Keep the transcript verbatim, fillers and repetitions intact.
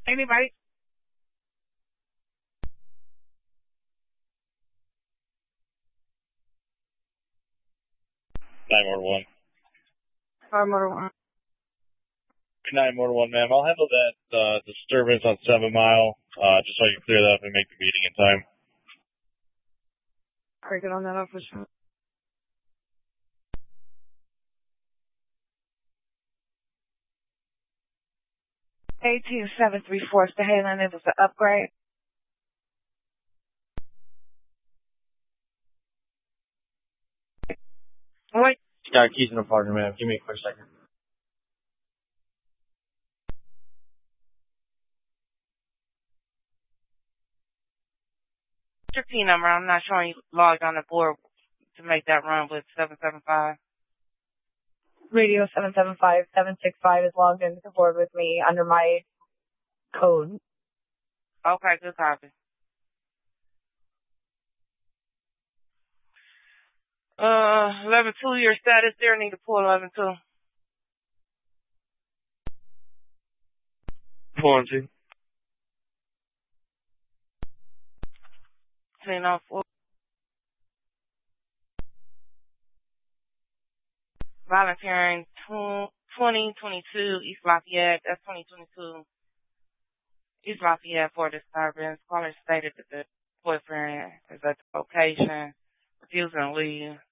Anybody? nine one one. Five motor one. nine one one, ma'am. I'll handle that uh, disturbance on seven Mile, uh, just so I can clear that up and make the meeting in time. All right, get on that officer. eighteen seven three four, Stahalan, it was an upgrade. Wait. Got keys in the partner, ma'am. Give me a quick second. Your P number, I'm not showing you logged on the board to make that run with seven seven five. Radio seven seven five seven six five is logged into the board with me under my code. Okay, good copy. Uh, eleven two, your status there. Need to pull eleven two. Four and two. ten oh four. Volunteering twenty twenty-two East Lafayette. That's twenty twenty-two East Lafayette for disturbance. Caller stated that the boyfriend is at the location, refusing to leave.